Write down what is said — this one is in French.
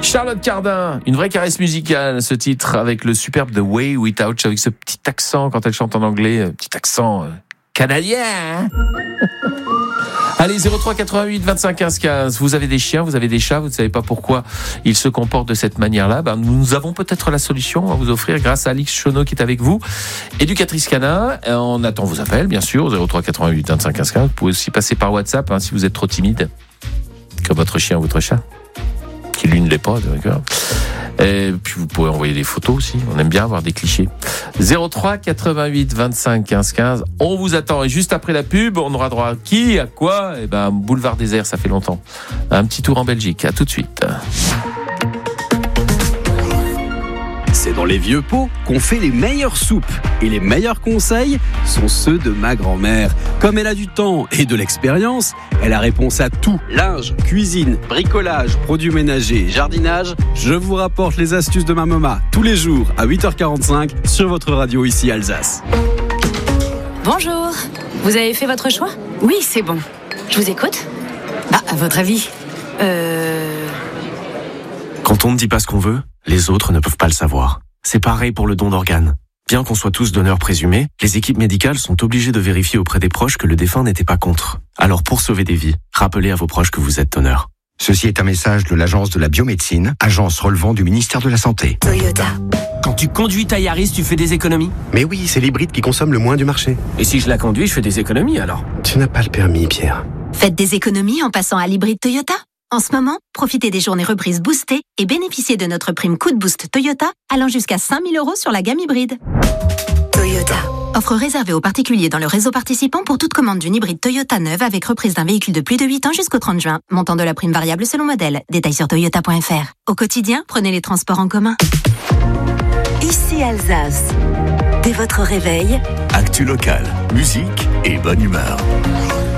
Charlotte Cardin, une vraie caresse musicale, ce titre avec le superbe The Way Without, avec ce petit accent quand elle chante en anglais, petit accent canadien. Allez, 03 88 25 15 15. Vous avez des chiens, vous avez des chats, vous ne savez pas pourquoi ils se comportent de cette manière-là. Nous avons peut-être la solution à vous offrir grâce à Alix Chonneau qui est avec vous, éducatrice canin. On attend vos appels, bien sûr, 03 88 25 15 15. Vous pouvez aussi passer par WhatsApp si vous êtes trop timide, comme votre chien ou votre chat, qui lui ne l'est pas, d'accord. Et puis vous pouvez envoyer des photos aussi, on aime bien avoir des clichés. 03 88 25 15 15, on vous attend. Et juste après la pub, on aura droit à qui, à quoi? Boulevard Désert, ça fait longtemps. Un petit tour en Belgique, à tout de suite. C'est dans les vieux pots qu'on fait les meilleures soupes. Et les meilleurs conseils sont ceux de ma grand-mère. Comme elle a du temps et de l'expérience, elle a réponse à tout. Linge, cuisine, bricolage, produits ménagers, jardinage. Je vous rapporte les astuces de ma maman tous les jours à 8h45 sur votre radio ici Alsace. Bonjour, vous avez fait votre choix ? Oui, c'est bon. Je vous écoute. À votre avis Quand on ne dit pas ce qu'on veut, les autres ne peuvent pas le savoir. C'est pareil pour le don d'organes. Bien qu'on soit tous donneurs présumés, les équipes médicales sont obligées de vérifier auprès des proches que le défunt n'était pas contre. Alors pour sauver des vies, rappelez à vos proches que vous êtes donneur. Ceci est un message de l'Agence de la biomédecine, agence relevant du ministère de la Santé. Toyota. Quand tu conduis ta Yaris, tu fais des économies ? Mais oui, c'est l'hybride qui consomme le moins du marché. Et si je la conduis, je fais des économies alors ? Tu n'as pas le permis, Pierre. Faites des économies en passant à l'hybride Toyota. En ce moment, profitez des journées reprises boostées et bénéficiez de notre prime Coup de Boost Toyota allant jusqu'à 5 000 € sur la gamme hybride. Toyota. Offre réservée aux particuliers dans le réseau participant pour toute commande d'une hybride Toyota neuve avec reprise d'un véhicule de plus de 8 ans jusqu'au 30 juin. Montant de la prime variable selon modèle. Détails sur toyota.fr. Au quotidien, prenez les transports en commun. Ici Alsace. Dès votre réveil, actu local, musique et bonne humeur.